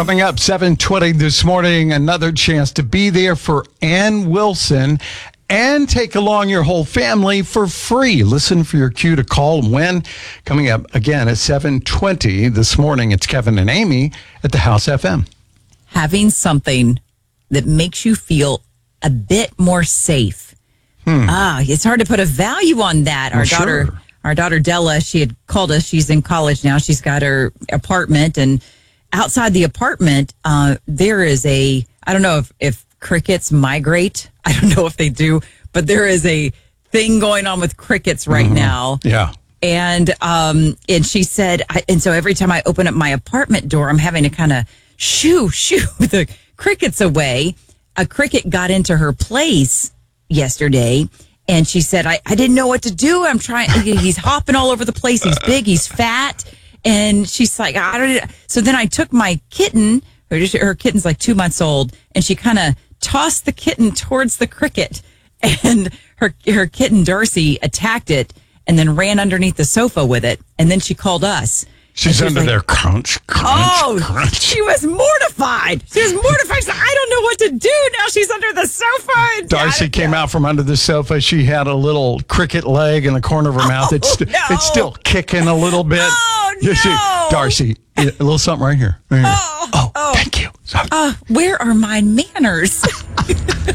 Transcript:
Coming up 7:20 this morning, another chance to be there for Ann Wilson and take along your whole family for free. Listen for your cue to call and win. Coming up again at 7:20 this morning, it's Kevin and Amy at the House FM. Having something that makes you feel a bit more safe. It's hard to put a value on that. Our daughter Della, she had called us. She's in college now. She's got her apartment, and outside the apartment, there is I don't know if crickets migrate. I don't know if they do, but there is a thing going on with crickets right now. Yeah. And she said, and so every time I open up my apartment door, I'm having to kind of shoo the crickets away. A cricket got into her place yesterday, and she said, I didn't know what to do. He's hopping all over the place. He's big, he's fat. And she's like, so then I took my kitten, her kitten's like 2 months old, and she kind of tossed the kitten towards the cricket, and her kitten Darcy attacked it and then ran underneath the sofa with it. And then she called us. She's under there, crunch. Crunch. She was mortified. She said, I don't know what to do. Now she's under the sofa. And Darcy came out from under the sofa. She had a little cricket leg in the corner of her mouth. It's still kicking a little bit. Oh, no. Darcy, a little something right here. Right here. Oh, thank you. Where are my manners?